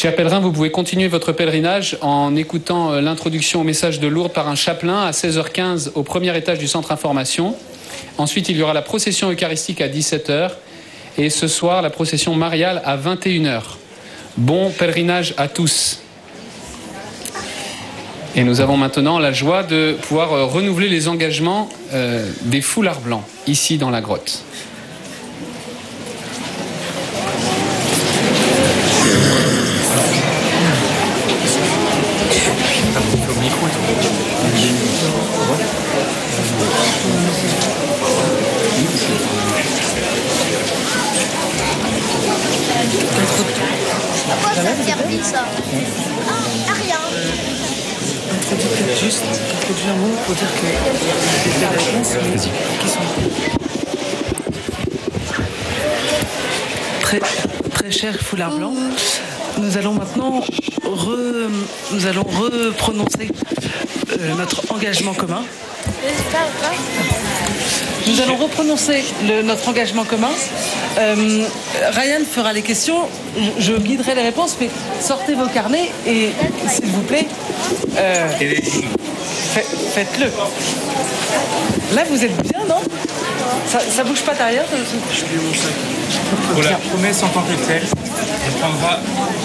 Chers pèlerins, vous pouvez continuer votre pèlerinage en écoutant l'introduction au message de Lourdes par un chapelain à 16h15 au premier étage du centre information. Ensuite, il y aura la procession eucharistique à 17h et ce soir, la procession mariale à 21h. Bon pèlerinage à tous. Et nous avons maintenant la joie de pouvoir renouveler les engagements des foulards blancs, ici dans la grotte. Pourquoi ça servi ça? Ah, rien. Juste introduire un mot pour dire que les réponses qui sont très chers foulards blancs, nous allons maintenant reprononcer notre engagement commun. Nous allons reprononcer notre engagement commun. Ryan fera les questions, je guiderai les réponses, mais sortez vos carnets et s'il vous plaît, faites-le. Là, vous êtes bien, non? Ça bouge pas derrière? Pour la promesse en tant que telle, on prendra.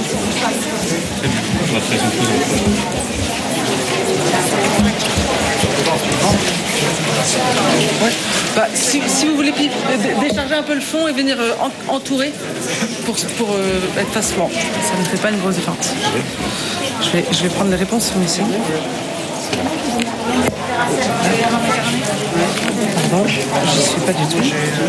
Ouais. Bah, si vous voulez décharger un peu le fond et venir entourer pour être face blanc, ça ne fait pas une grosse différence. Je vais prendre les réponses, messieurs. Pardon, je ne suis pas du tout.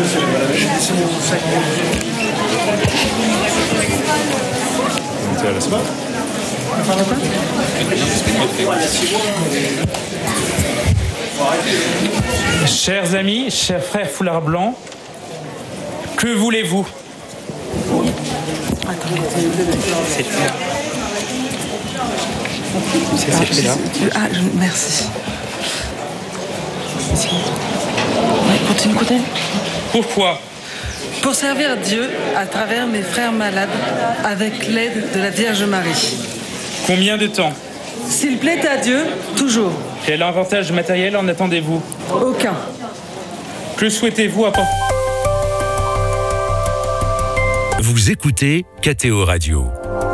Chers amis, chers frères foulards blancs, que voulez-vous? C'est là. Merci. Continue. Pourquoi? Pour servir Dieu à travers mes frères malades, avec l'aide de la Vierge Marie. Combien de temps? S'il plaît à Dieu, toujours. Quel avantage matériel en attendez-vous? Aucun. Que souhaitez-vous apporter? Vous écoutez KTO Radio.